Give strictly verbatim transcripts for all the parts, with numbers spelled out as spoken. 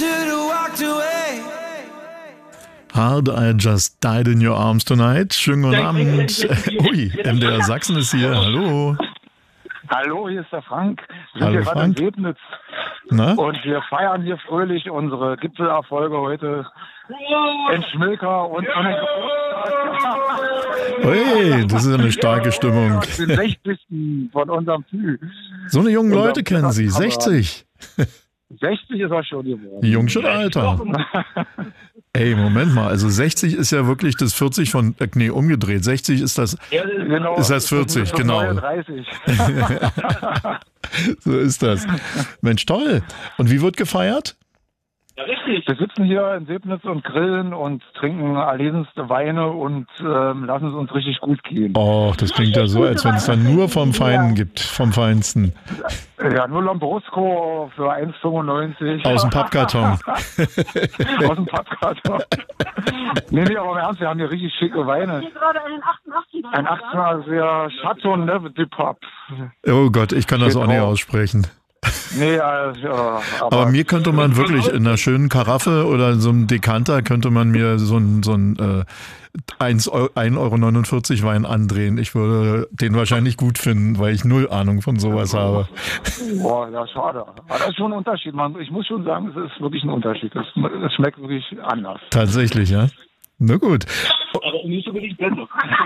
Hard I Just Died in Your Arms Tonight. Schönen guten Abend. Ui, M D R Sachsen ist hier. Hallo. Hallo, hier ist der Frank. Wir sind Hallo, hier gerade in Frank. Sebnitz. Na? Und wir feiern hier fröhlich unsere Gipfelerfolge heute in Schmilka und an den Geburtstag. Ui, das ist eine starke Stimmung. Den sechzigsten von unserem Tü. So eine jungen Unser Leute kennen Sie. sechzig. sechzig ist er schon geworden. Jung schon Alter. Ey, Moment mal. Also sechzig ist ja wirklich das vierzig von, äh, nee, umgedreht. sechzig ist das, Genau, ist das vierzig, das genau. neununddreißig. So ist das. Mensch, toll. Und wie wird gefeiert? Ja, richtig. Wir sitzen hier in Sebnitz und grillen und trinken erlesenste Weine und ähm, lassen es uns richtig gut gehen. Oh, das klingt ja so, als wenn es dann nur vom Feinen gibt, vom Feinsten. Ja, nur Lambrusco für eins fünfundneunzig. Aus dem Pappkarton. Aus dem Pappkarton. nee, nee, aber im Ernst, wir haben hier richtig schicke Weine. Hier gerade einen achtundachtzig. Ein achtzehner Chateau Neuf du Pape. Oh Gott, ich kann das Steht auch nicht drauf. aussprechen. Nee, also, ja, aber, Aber mir könnte man wirklich in einer schönen Karaffe oder in so einem Dekanter könnte man mir so ein, so ein äh, eins Euro neunundvierzig Wein andrehen. Ich würde den wahrscheinlich gut finden, weil ich null Ahnung von sowas habe. Boah, ja, schade. Aber das ist schon ein Unterschied. Man, ich muss schon sagen, es ist wirklich ein Unterschied. Es, es schmeckt wirklich anders. Tatsächlich, ja? Na gut. Aber nicht unbedingt besser.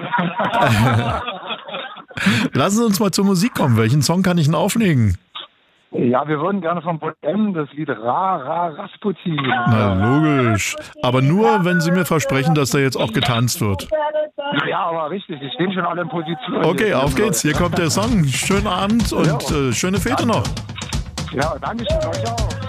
Lassen Sie uns mal zur Musik kommen. Welchen Song kann ich denn auflegen? Ja, wir würden gerne von Bohem das Lied Ra Ra Rasputin. Na, logisch. Aber nur, wenn Sie mir versprechen, dass da jetzt auch getanzt wird. Ja, aber richtig, die stehen schon alle in Position. Okay, Hier. auf geht's. Hier kommt der Song. Schönen Abend und äh, schöne Fete noch. Ja, danke schön. Euch auch.